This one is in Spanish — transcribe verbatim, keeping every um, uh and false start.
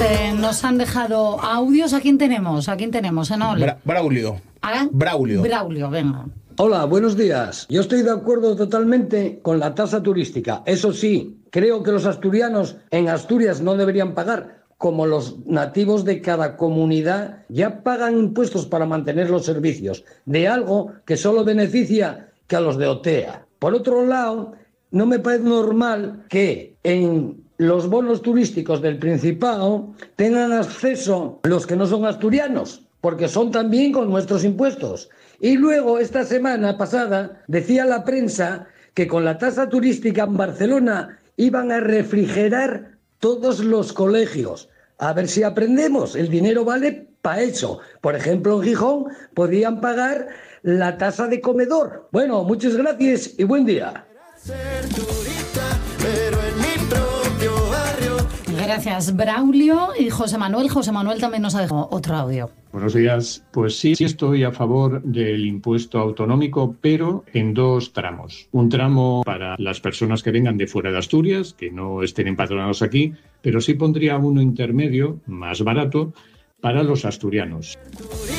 eh, nos han dejado audios. ¿A quién tenemos? ¿A quién tenemos? ¿En Bra Braulio. ¿Ah? Braulio. Braulio, venga. Hola, buenos días. Yo estoy de acuerdo totalmente con la tasa turística. Eso sí, creo que los asturianos en Asturias no deberían pagar, como los nativos de cada comunidad ya pagan impuestos para mantener los servicios, de algo que solo beneficia que a los de Otea. Por otro lado, no me parece normal que en los bonos turísticos del Principado tengan acceso los que no son asturianos, porque son también con nuestros impuestos. Y luego, esta semana pasada, decía la prensa que con la tasa turística en Barcelona iban a refrigerar todos los colegios. A ver si aprendemos. El dinero vale para eso. Por ejemplo, en Gijón podían pagar la tasa de comedor. Bueno, muchas gracias y buen día. Gracias, Braulio y José Manuel. José Manuel también nos ha dejado otro audio. Buenos días. Pues sí, sí estoy a favor del impuesto autonómico, pero en dos tramos. Un tramo para las personas que vengan de fuera de Asturias, que no estén empadronados aquí, pero sí pondría uno intermedio, más barato, para los asturianos.